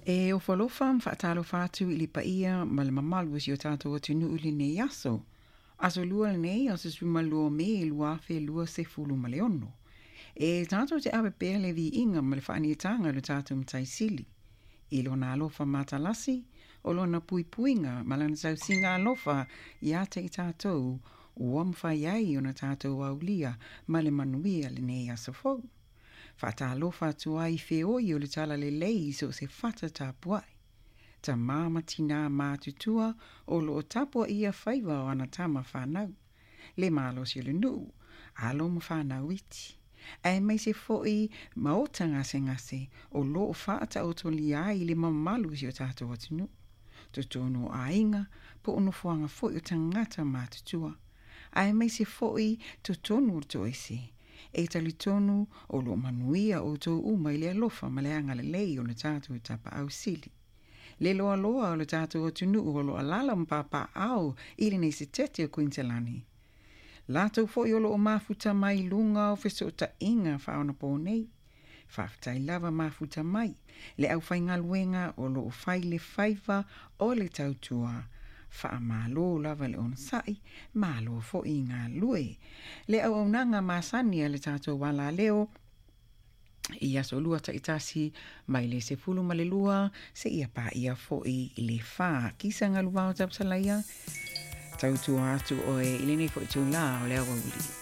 E o whalofam whaatalo whātu I li paia ma le mamalu si o tātou atu nuu li nei aso. Aso lua le nei o se suma lua me e lua fe lua se fulu ma le ono. E tātou te awe pēr le vi inga ma le whaanietanga le tātou mtai sili. I lona alofa matalasi, o lona pui puinga ma lana sau singa alofa I ate I tātou ua mwhai ai o na tātou aulia ma le manuia le nei aso fau. Whata alofa tua I whioi o le tala le lei so se whata tāpuai. Ta māma tina mātutua o lo o tapua ia whaiva o ana tama whanau. Le mālo si le nuu, alo ma whanau iti. Ai mai se foi maota ngase o lo o whaata o toli ai le mamalu si o tātou atinu. Totono a inga po ono fuanga foi o tangata mātutua. Ai mai se foi totono o toese. E tali tonu o lo manuia o tō uma I le alofa ma le anga le lei o le tātou tapa au sili. Le loa loa o le tātou atunu o lo alala mpapa au ili nei se tete o Quintelani. Lātou foi o lo o mafuta mai lunga o fesota inga whaona pōnei. Whaftai lava mafuta mai. Le au whainga luenga o lo o whai le whaiva o le tautua. Wha malo lava le on sai, malo fo I ngā lue. Le au nanga masani le tātou wala leo, I aso lua ta itasi, mai le se fulu ma le lua, se ia pa ia fo I le wha. Kisa ngā luwa o tapsalaia, tautua atu oe ilene fo I tu la o le awa uli.